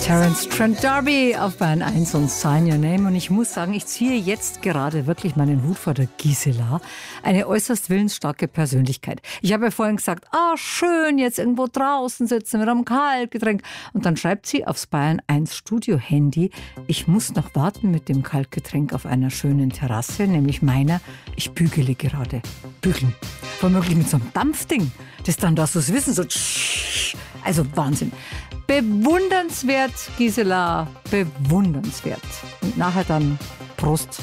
Terence Trent D'Arby auf Bayern 1 und Sign Your Name. Und ich muss sagen, ich ziehe jetzt gerade wirklich meinen Hut vor der Gisela. Eine äußerst willensstarke Persönlichkeit. Ich habe ja vorhin gesagt, schön, jetzt irgendwo draußen sitzen mit einem Kaltgetränk. Und dann schreibt sie aufs Bayern 1 Studio-Handy, ich muss noch warten mit dem Kaltgetränk auf einer schönen Terrasse, nämlich meiner. Ich bügele gerade. Bügeln. Womöglich mit so einem Dampfding. Das dann da so das Wissen, so also Wahnsinn. Bewundernswert, Gisela, bewundernswert. Und nachher dann Prost